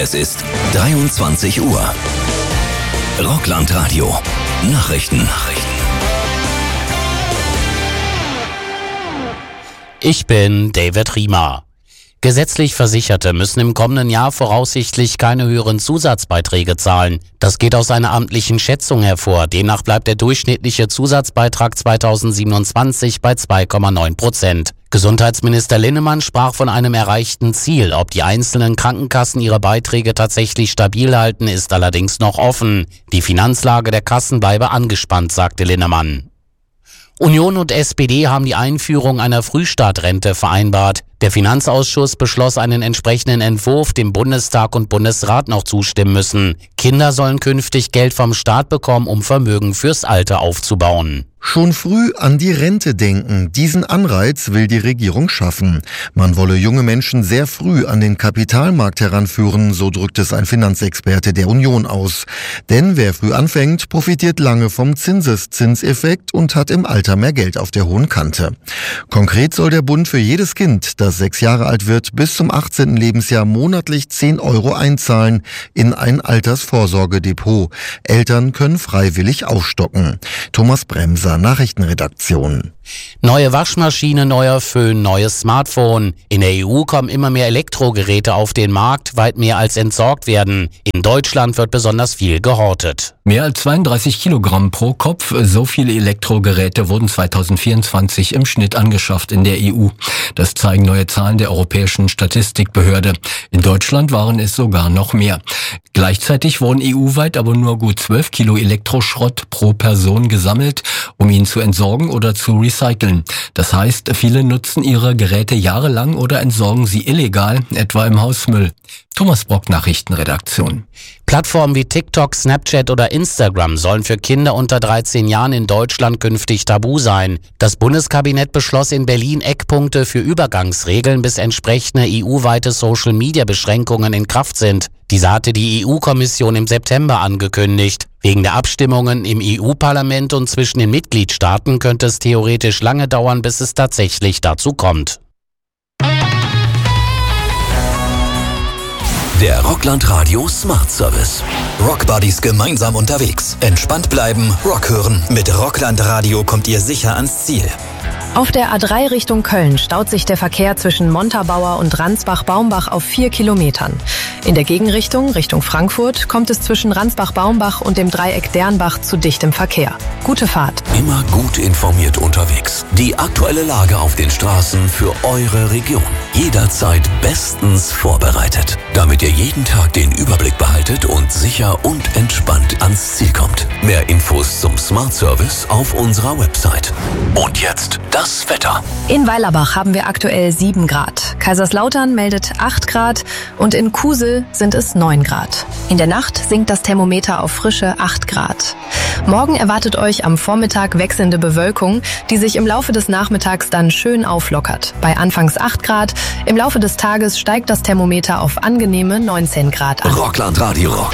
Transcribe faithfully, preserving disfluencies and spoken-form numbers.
Es ist dreiundzwanzig Uhr. Rockland-Radio. Nachrichten. Ich bin David Riemer. Gesetzlich Versicherte müssen im kommenden Jahr voraussichtlich keine höheren Zusatzbeiträge zahlen. Das geht aus einer amtlichen Schätzung hervor. Demnach bleibt der durchschnittliche Zusatzbeitrag zweitausendsiebenundzwanzig bei zwei Komma neun Prozent. Gesundheitsminister Linnemann sprach von einem erreichten Ziel. Ob die einzelnen Krankenkassen ihre Beiträge tatsächlich stabil halten, ist allerdings noch offen. Die Finanzlage der Kassen bleibe angespannt, sagte Linnemann. Union und S P D haben die Einführung einer Frühstartrente vereinbart. Der Finanzausschuss beschloss einen entsprechenden Entwurf, dem Bundestag und Bundesrat noch zustimmen müssen. Kinder sollen künftig Geld vom Staat bekommen, um Vermögen fürs Alter aufzubauen. Schon früh an die Rente denken. Diesen Anreiz will die Regierung schaffen. Man wolle junge Menschen sehr früh an den Kapitalmarkt heranführen, so drückt es ein Finanzexperte der Union aus. Denn wer früh anfängt, profitiert lange vom Zinseszinseffekt und hat im Alter mehr Geld auf der hohen Kante. Konkret soll der Bund für jedes Kind, das sechs Jahre alt wird, bis zum achtzehnten Lebensjahr monatlich zehn Euro einzahlen in ein Altersvorsorgedepot. Eltern können freiwillig aufstocken. Thomas Bremser, Nachrichtenredaktion. Neue Waschmaschine, neuer Föhn, neues Smartphone. In der E U kommen immer mehr Elektrogeräte auf den Markt, weit mehr als entsorgt werden. In Deutschland wird besonders viel gehortet. Mehr als zweiunddreißig Kilogramm pro Kopf, so viele Elektrogeräte wurden zweitausendvierundzwanzig im Schnitt angeschafft in der E U. Das zeigen neue Zahlen der Europäischen Statistikbehörde. In Deutschland waren es sogar noch mehr. Gleichzeitig wurden E U-weit aber nur gut zwölf Kilo Elektroschrott pro Person gesammelt, um ihn zu entsorgen oder zu recyceln. Das heißt, viele nutzen ihre Geräte jahrelang oder entsorgen sie illegal, etwa im Hausmüll. Thomas Brock, Nachrichtenredaktion. Plattformen wie TikTok, Snapchat oder Instagram sollen für Kinder unter dreizehn Jahren in Deutschland künftig tabu sein. Das Bundeskabinett beschloss in Berlin Eckpunkte für Übergangsregeln, bis entsprechende E U-weite Social-Media-Beschränkungen in Kraft sind. Diese hatte die E U-Kommission im September angekündigt. Wegen der Abstimmungen im E U-Parlament und zwischen den Mitgliedstaaten könnte es theoretisch lange dauern, bis es tatsächlich dazu kommt. Der Rockland-Radio Smart Service. Rockbuddies gemeinsam unterwegs. Entspannt bleiben, Rock hören. Mit Rockland-Radio kommt ihr sicher ans Ziel. Auf der A drei Richtung Köln staut sich der Verkehr zwischen Montabaur und Ransbach-Baumbach auf vier Kilometern. In der Gegenrichtung, Richtung Frankfurt, kommt es zwischen Ransbach-Baumbach und dem Dreieck Dernbach zu dichtem Verkehr. Gute Fahrt. Immer gut informiert unterwegs. Die aktuelle Lage auf den Straßen für eure Region. Jederzeit bestens vorbereitet, damit ihr jeden Tag den Überblick behaltet und sicher und entspannt ans Ziel kommt. Mehr Infos zum Smart Service auf unserer Website. Und jetzt das Wetter. In Weilerbach haben wir aktuell sieben Grad. Kaiserslautern meldet acht Grad und in Kusel sind es neun Grad. In der Nacht sinkt das Thermometer auf frische acht Grad. Morgen erwartet euch am Vormittag wechselnde Bewölkung, die sich im Laufe des Nachmittags dann schön auflockert. Bei anfangs acht Grad, im Laufe des Tages steigt das Thermometer auf angenehme neunzehn Grad an. Rockland Radio Rock.